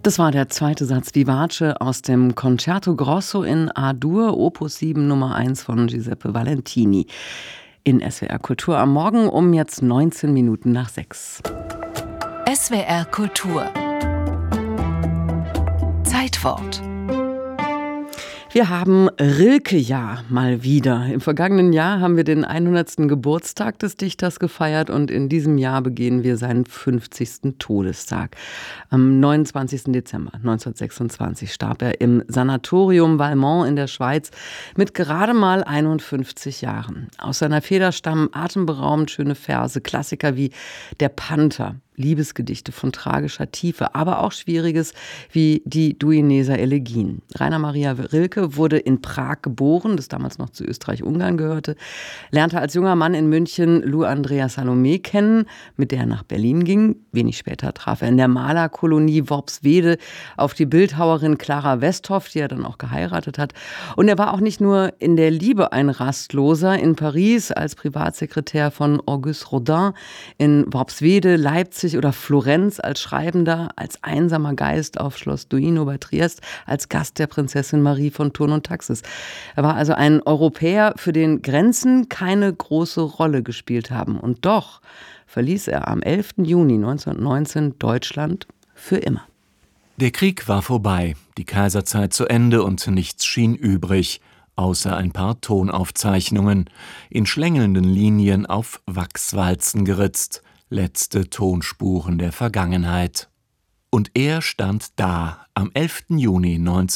Das war der zweite Satz Vivace aus dem Concerto Grosso in A-Dur, Opus 7 Nummer 1 von Giuseppe Valentini. In SWR Kultur am Morgen um jetzt 19 Minuten nach 6. SWR Kultur. Zeitwort. Wir haben Rilke-Jahr mal wieder. Im vergangenen Jahr haben wir den 100. Geburtstag des Dichters gefeiert und in diesem Jahr begehen wir seinen 50. Todestag. Am 29. Dezember 1926 starb er im Sanatorium Valmont in der Schweiz mit gerade mal 51 Jahren. Aus seiner Feder stammen atemberaubend schöne Verse, Klassiker wie Der Panther, Liebesgedichte von tragischer Tiefe, aber auch Schwieriges wie die Duineser Elegien. Rainer Maria Rilke wurde in Prag geboren, das damals noch zu Österreich-Ungarn gehörte, lernte als junger Mann in München Lou Andrea Salome kennen, mit der er nach Berlin ging. Wenig später traf er in der Malerkolonie Worpswede auf die Bildhauerin Clara Westhoff, die er dann auch geheiratet hat. Und er war auch nicht nur in der Liebe ein Rastloser. In Paris als Privatsekretär von Auguste Rodin, in Worpswede, Leipzig oder Florenz als Schreibender, als einsamer Geist auf Schloss Duino bei Triest, als Gast der Prinzessin Marie von Thurn und Taxis. Er war also ein Europäer, für den Grenzen keine große Rolle gespielt haben. Und doch verließ er am 11. Juni 1919 Deutschland für immer. Der Krieg war vorbei, die Kaiserzeit zu Ende und nichts schien übrig, außer ein paar Tonaufzeichnungen, in schlängelnden Linien auf Wachswalzen geritzt, letzte Tonspuren der Vergangenheit. Und er stand da, am 11. Juni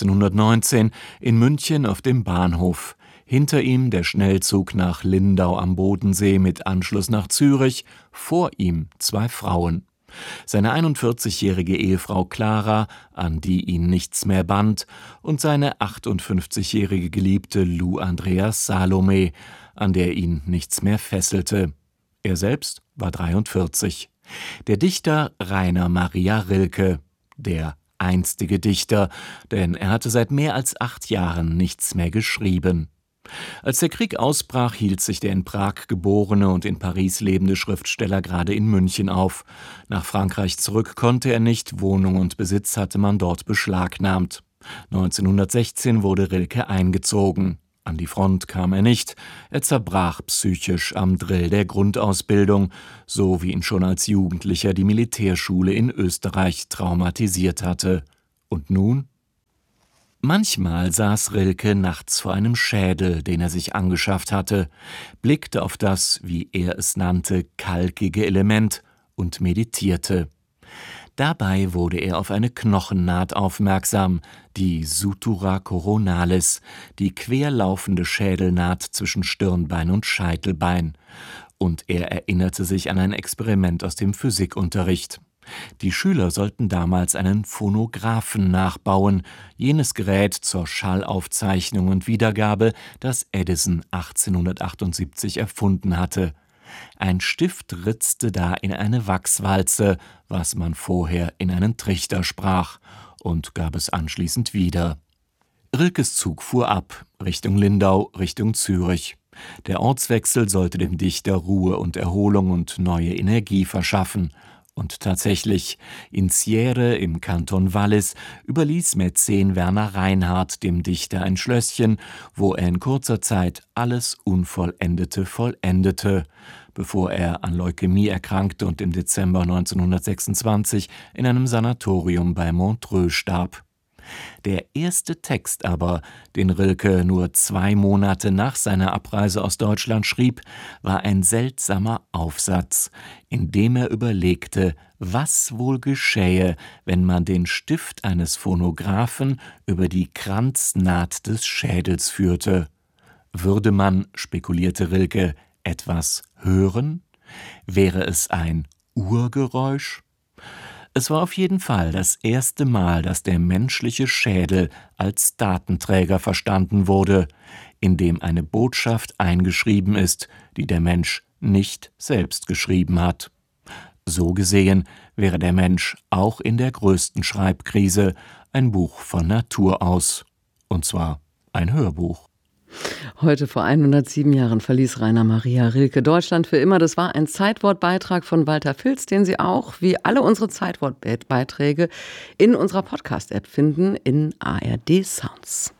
1919 in München auf dem Bahnhof. Hinter ihm der Schnellzug nach Lindau am Bodensee mit Anschluss nach Zürich, vor ihm zwei Frauen. Seine 41-jährige Ehefrau Clara, an die ihn nichts mehr band, und seine 58-jährige Geliebte Lou Andrea Salome, an der ihn nichts mehr fesselte. Er selbst war 43. Der Dichter Rainer Maria Rilke, der einstige Dichter, denn er hatte seit mehr als 8 Jahren nichts mehr geschrieben. Als der Krieg ausbrach, hielt sich der in Prag geborene und in Paris lebende Schriftsteller gerade in München auf. Nach Frankreich zurück konnte er nicht, Wohnung und Besitz hatte man dort beschlagnahmt. 1916 wurde Rilke eingezogen. An die Front kam er nicht, er zerbrach psychisch am Drill der Grundausbildung, so wie ihn schon als Jugendlicher die Militärschule in Österreich traumatisiert hatte. Und nun? Manchmal saß Rilke nachts vor einem Schädel, den er sich angeschafft hatte, blickte auf das, wie er es nannte, kalkige Element und meditierte. Dabei wurde er auf eine Knochennaht aufmerksam, die Sutura coronalis, die querlaufende Schädelnaht zwischen Stirnbein und Scheitelbein. Und er erinnerte sich an ein Experiment aus dem Physikunterricht. Die Schüler sollten damals einen Phonographen nachbauen, jenes Gerät zur Schallaufzeichnung und Wiedergabe, das Edison 1878 erfunden hatte. Ein Stift ritzte da in eine Wachswalze, was man vorher in einen Trichter sprach, und gab es anschließend wieder. Rilkes Zug fuhr ab, Richtung Lindau, Richtung Zürich. Der Ortswechsel sollte dem Dichter Ruhe und Erholung und neue Energie verschaffen. Und tatsächlich, in Sierre im Kanton Wallis überließ Mäzen Werner Reinhardt dem Dichter ein Schlösschen, wo er in kurzer Zeit alles Unvollendete vollendete, bevor er an Leukämie erkrankte und im Dezember 1926 in einem Sanatorium bei Montreux starb. Der erste Text aber, den Rilke nur 2 Monate nach seiner Abreise aus Deutschland schrieb, war ein seltsamer Aufsatz, in dem er überlegte, was wohl geschähe, wenn man den Stift eines Phonographen über die Kranznaht des Schädels führte. Würde man, spekulierte Rilke, etwas hören? Wäre es ein Urgeräusch? Es war auf jeden Fall das erste Mal, dass der menschliche Schädel als Datenträger verstanden wurde, in dem eine Botschaft eingeschrieben ist, die der Mensch nicht selbst geschrieben hat. So gesehen wäre der Mensch auch in der größten Schreibkrise ein Buch von Natur aus, und zwar ein Hörbuch. Heute vor 107 Jahren verließ Rainer Maria Rilke Deutschland für immer. Das war ein Zeitwortbeitrag von Walter Filz, den Sie auch, wie alle unsere Zeitwortbeiträge, in unserer Podcast-App finden, in ARD Sounds.